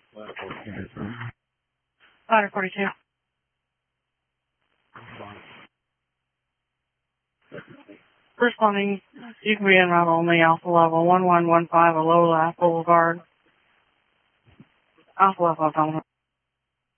Ladder 42. Responding, you can be en route only, Alpha Level 1115, a low lap Boulevard. Alpha Level,